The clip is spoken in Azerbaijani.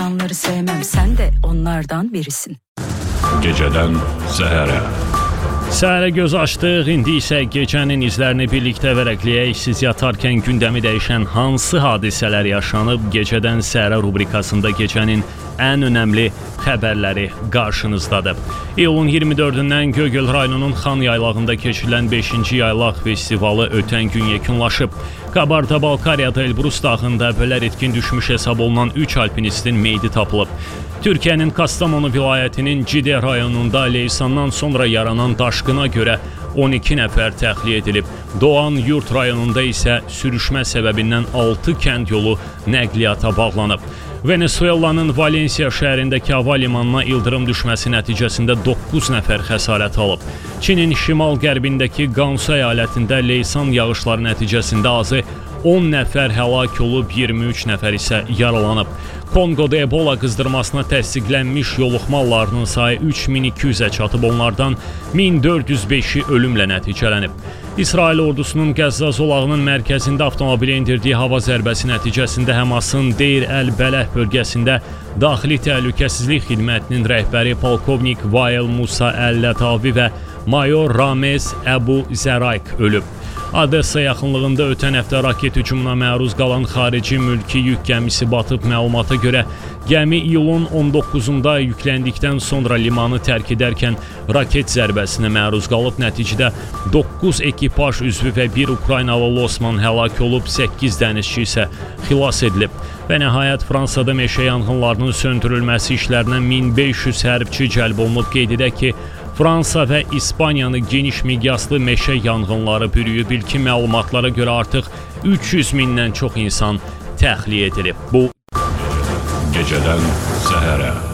İnsanları sevmem, sen de onlardan birisin. Gecədən Zəhərə. Səhərə göz açdıq, indi isə gecənin izlərini birlikdə vərəqləyək. Siz yatarkən gündəmi dəyişən hansı hadisələr yaşanıb? Gecədən Səhərə rubrikasında gecənin ən önəmli xəbərləri qarşınızdadır. İyulun 24-dən Göygöl rayonunun Xan yaylağında keçirilən 5-ci yaylaq festivalı ötən gün yekunlaşıb. Qabarda-Balkariyada Elbrus dağında bələr etkin düşmüş hesab olunan 3 alpinistin meyidi tapılıb. Türkiyənin Kastamonu vilayətinin Cide rayonunda leysandan sonra yaranan daşqına görə 12 nəfər təxliyə edilib. Doğan Yurt rayonunda isə sürüşmə səbəbindən 6 kənd yolu nəqliyyata bağlanıb. Venezuelanın Valensiya şəhərindəki hava limanına ildırım düşməsi nəticəsində 9 nəfər xəsarət alıb. Çinin şimal-qərbindəki Gansu əyalətində leysan yağışları nəticəsində azı 10 nəfər həlak olub, 23 nəfər isə yaralanıb. Konqoda Ebola qızdırmasına təsdiqlənmiş yoluxmalarının sayı 3200-ə çatıb, onlardan 1405-i ölümlə nəticələnib. İsrail ordusunun Qəzza zolağının mərkəzində avtomobilə endirdiyi hava zərbəsi nəticəsində Həmasın Deyr Əl-Bələh bölgəsində Daxili Təhlükəsizlik Xidmətinin rəhbəri polkovnik Vail Musa Əl-Latavi və mayor Ramez Əbu Zərayq ölüb. Odessa yaxınlığında ötən həftə raket hücumuna məruz qalan xarici mülki yük gəmisi batıb. Məlumata görə gəmi iyulun 19-da yükləndikdən sonra limanı tərk edərkən raket zərbəsinə məruz qalıb. Nəticədə 9 ekipaj üzvü və 1 Ukraynalı losman həlak olub, 8 dənizçi isə xilas edilib. Və nəhayət Fransada meşə yanğınlarının söndürülməsi işlərinə 1500 hərbçi cəlb olunub. Qeyd edək ki, Fransa və İspaniyanı geniş miqyaslı meşə yanğınları bürüyüb. İlkin məlumatlara görə artıq 300 mindən çox insan təxliyə edilib. Bu Gecədən Zəhərə.